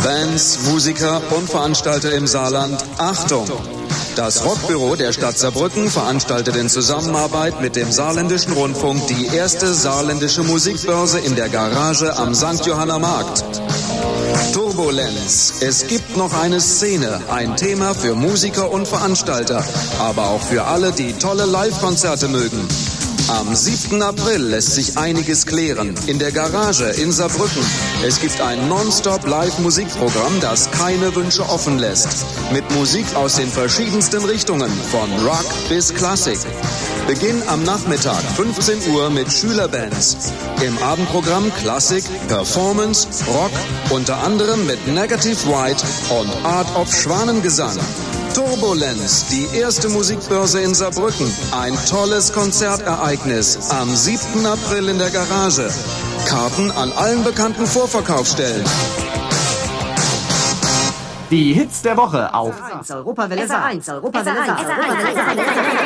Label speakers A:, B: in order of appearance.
A: Bands, Musiker und Veranstalter im Saarland, Achtung! Das Rockbüro der Stadt Saarbrücken veranstaltet in Zusammenarbeit mit dem Saarländischen Rundfunk die erste saarländische Musikbörse in der Garage am St. Johanner Markt. Turbulenz. Es gibt noch eine Szene, ein Thema für Musiker und Veranstalter, aber auch für alle, die tolle Live-Konzerte mögen. Am 7. April lässt sich einiges klären. In der Garage in Saarbrücken. Es gibt ein Non-Stop-Live-Musikprogramm, das keine Wünsche offen lässt. Mit Musik aus den verschiedensten Richtungen, von Rock bis Klassik. Beginn am Nachmittag, 15 Uhr mit Schülerbands. Im Abendprogramm Klassik, Performance, Rock, unter anderem mit Negative White und Art of Schwanengesang. Turbulenz, die erste Musikbörse in Saarbrücken. Ein tolles Konzertereignis am 7. April in der Garage. Karten an allen bekannten Vorverkaufsstellen.
B: Die Hits der Woche auf
C: Europawelle Saar.